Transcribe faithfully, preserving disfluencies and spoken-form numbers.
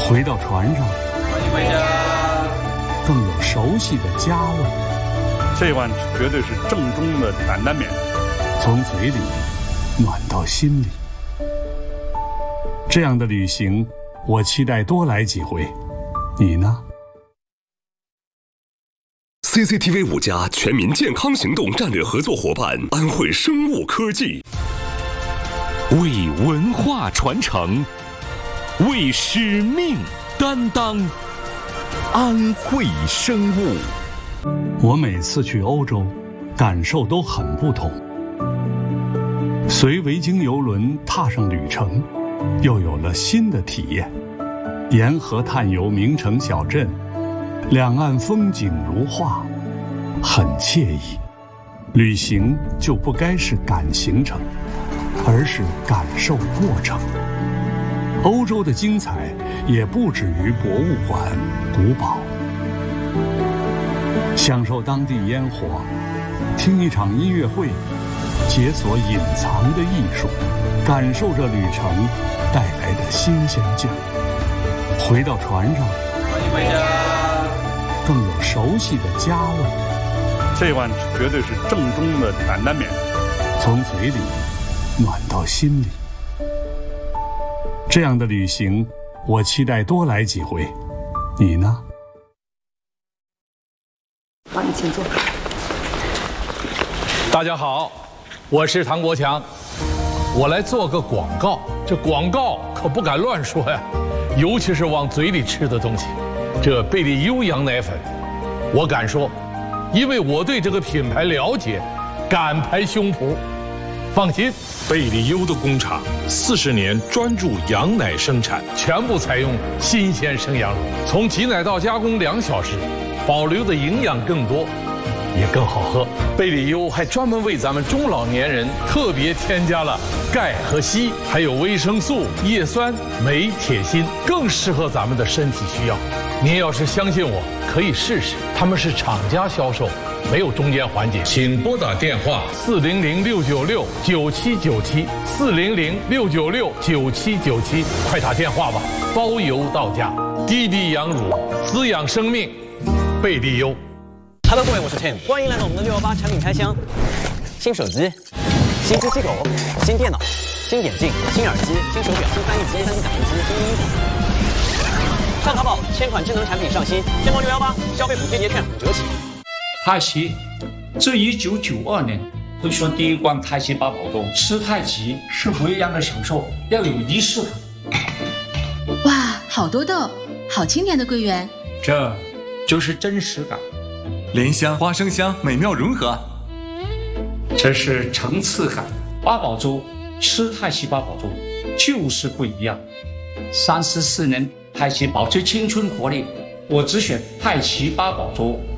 回到船上， 欢迎回家， 更有熟悉的家味。 这碗绝对是正宗的担担面， 从嘴里暖到心里。这样的旅行，我期待多来几回。你呢？ C C T V 五家全民健康行动战略合作伙伴安徽生物科技， 为文化传承，为使命担当。安徽生物。 我每次去欧洲，感受都很不同。随维京邮轮踏上旅程，又有了新的体验。沿河探游名城小镇。 两岸风景如画，很惬意。旅行就不该是赶行程，而是感受过程。欧洲的精彩也不止于博物馆、古堡。享受当地烟火，听一场音乐会，解锁隐藏的艺术，感受着旅程带来的新鲜劲儿。回到船上， 欢迎回家。 更有熟悉的家味， 这碗绝对是正宗的担担面， 从嘴里暖到心里。这样的旅行，我期待多来几回。你呢？ 好，你请坐。 大家好，我是唐国强，我来做个广告。这广告可不敢乱说呀，尤其是往嘴里吃的东西。 这贝利优羊奶粉，我敢说，因为我对这个品牌了解，敢拍胸脯。放心， 贝利优的工厂四十年专注羊奶生产， 全部采用新鲜生羊乳，从挤奶到加工两小时，保留的营养更多，也更好喝。贝利优还专门为咱们中老年人特别添加了钙和硒，还有维生素、叶酸、镁、铁、锌，更适合咱们的身体需要。 您要是相信我，可以试试。他们是厂家销售，没有中间环节。 请拨打电话四零零六九六九七九七四零零六九六九七九七，快打电话吧，包邮到家。滴滴羊乳，滋养生命，贝利优。 Hello， 各位，我是 Tim， 欢迎来到我们的六幺八产品开箱。新手机、新机器狗、新电脑、新眼镜、新耳机、新手表、新翻译机、三 D 打印机、新衣服。 上淘宝，千款智能产品上新，天猫六幺八消费补贴节券五折起。 太极，自一九九二年推出第一罐太极八宝粥，吃太极是不一样的享受，要有仪式感。 哇，好多豆，好清甜的桂圆， 这就是真实感。 莲香、花生香美妙融合， 这是层次感。八宝粥，吃太极八宝粥就是不一样。三十四年。 太极保持青春活力，我只选太极八宝粥。